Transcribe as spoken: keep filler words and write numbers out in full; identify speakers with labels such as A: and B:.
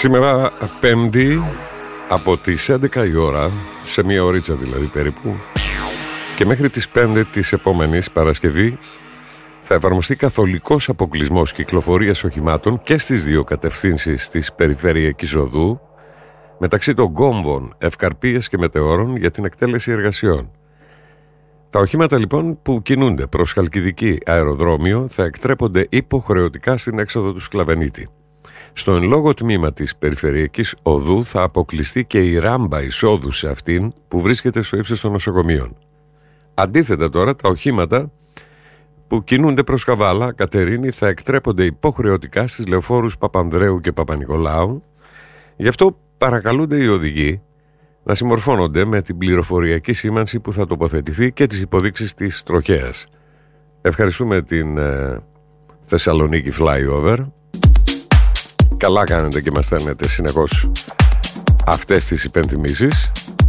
A: Σήμερα Πέμπτη από τις έντεκα η ώρα, σε μία ωρίτσα δηλαδή περίπου, και μέχρι τις πέντε της επόμενης Παρασκευή θα εφαρμοστεί καθολικός αποκλεισμός κυκλοφορίας οχημάτων και στις δύο κατευθύνσεις της περιφερειακής οδού μεταξύ των κόμβων Ευκαρπίας και Μετεώρων για την εκτέλεση εργασιών. Τα οχήματα λοιπόν που κινούνται προς Χαλκιδική αεροδρόμιο θα εκτρέπονται υποχρεωτικά στην έξοδο του Σκλαβενίτη. Στο εν λόγω τμήμα της περιφερειακής οδού θα αποκλειστεί και η ράμπα εισόδου σε αυτήν που βρίσκεται στο ύψος των νοσοκομείων. Αντίθετα τώρα, τα οχήματα που κινούνται προς Καβάλα, Κατερίνη, θα εκτρέπονται υποχρεωτικά στις λεωφόρους Παπανδρέου και Παπα-Νικολάου. Γι' αυτό παρακαλούνται οι οδηγοί να συμμορφώνονται με την πληροφοριακή σήμανση που θα τοποθετηθεί και τις υποδείξεις της τροχέας. Ευχαριστούμε την ε, Θεσσαλονίκη Flyover. Καλά κάνετε και μας στέλνετε συνεχώς αυτές τις υπενθυμίσεις.